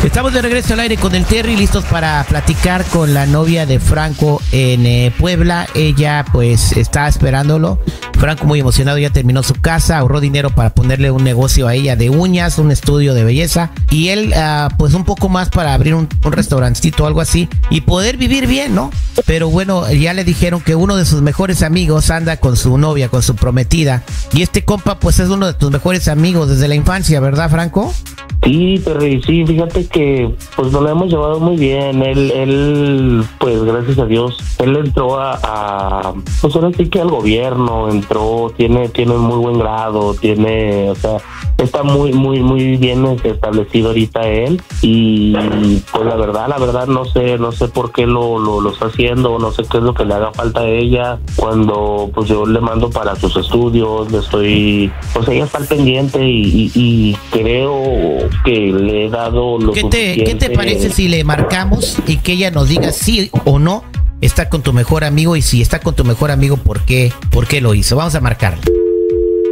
Estamos de regreso al aire con el Terry, listos para platicar con la novia de Franco en Puebla. Ella pues está esperándolo. Franco muy emocionado, ya terminó su casa, ahorró dinero para ponerle un negocio a ella de uñas, un estudio de belleza, y él pues un poco más para abrir un restaurancito o algo así y poder vivir bien, ¿no? Pero bueno, ya le dijeron que uno de sus mejores amigos anda con su novia, con su prometida, y este compa pues es uno de tus mejores amigos desde la infancia, ¿verdad, Franco? Sí, Terry, sí, fíjate que pues nos lo hemos llevado muy bien. Él pues gracias a Dios, él entró pues ahora sí que al gobierno, entró, tiene muy buen grado, o sea, está muy bien establecido ahorita él, y pues la verdad no sé por qué lo está haciendo, no sé qué es lo que le haga falta a ella, cuando pues yo le mando para sus estudios, pues ella está al pendiente y creo que le he dado lo suficiente. ¿Qué te parece si le marcamos y que ella nos diga sí o no está con tu mejor amigo, y si está con tu mejor amigo, ¿por qué lo hizo? Vamos a marcarle.